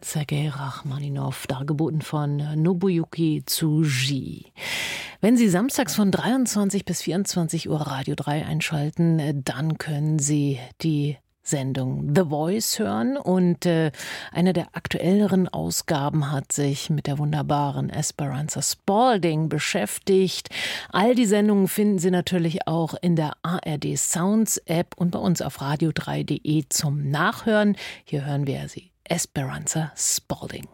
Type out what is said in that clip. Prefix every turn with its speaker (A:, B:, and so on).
A: Sergei Rachmaninow, dargeboten von Nobuyuki Tsuji. Wenn Sie samstags von 23 bis 24 Uhr Radio 3 einschalten, dann können Sie die Sendung The Voice hören und eine der aktuelleren Ausgaben hat sich mit der wunderbaren Esperanza Spalding beschäftigt. All die Sendungen finden Sie natürlich auch in der ARD Sounds App und bei uns auf radio3.de zum Nachhören. Hier hören wir sie, Esperanza Spalding.